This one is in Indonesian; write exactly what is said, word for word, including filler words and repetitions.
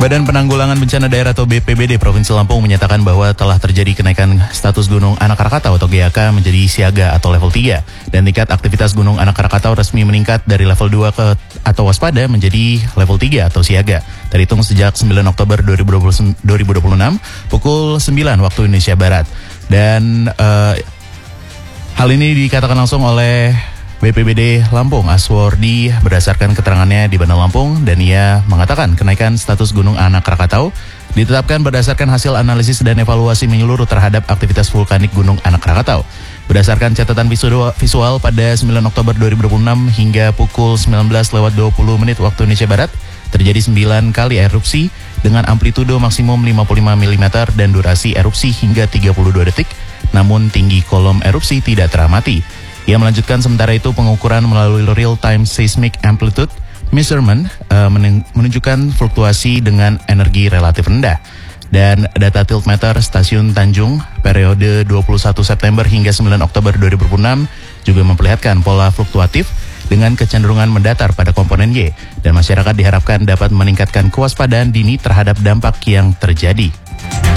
Badan Penanggulangan Bencana Daerah atau B P B D Provinsi Lampung menyatakan bahwa telah terjadi kenaikan status Gunung Anak Krakatau atau G A K menjadi siaga atau level tiga. Dan tingkat aktivitas Gunung Anak Krakatau resmi meningkat dari level dua ke atau waspada menjadi level tiga atau siaga. Terhitung sejak sembilan Oktober dua ribu dua puluh enam pukul sembilan waktu Indonesia Barat. Dan uh, hal ini dikatakan langsung oleh B P B D Lampung, Aswardi, berdasarkan keterangannya di Bandar Lampung, dan ia mengatakan kenaikan status Gunung Anak Krakatau ditetapkan berdasarkan hasil analisis dan evaluasi menyeluruh terhadap aktivitas vulkanik Gunung Anak Krakatau. Berdasarkan catatan visual pada sembilan Oktober dua ribu dua puluh enam hingga pukul sembilan belas lewat dua puluh menit waktu Indonesia Barat, terjadi sembilan kali erupsi dengan amplitudo maksimum lima puluh lima milimeter dan durasi erupsi hingga tiga puluh dua detik, namun tinggi kolom erupsi tidak teramati. Ia melanjutkan sementara itu pengukuran melalui real-time seismic amplitude measurement uh, menunjukkan fluktuasi dengan energi relatif rendah. Dan data tiltmeter stasiun Tanjung periode dua puluh satu September hingga sembilan Oktober dua ribu dua puluh enam juga memperlihatkan pola fluktuatif dengan kecenderungan mendatar pada komponen Y, dan masyarakat diharapkan dapat meningkatkan kewaspadaan dini terhadap dampak yang terjadi.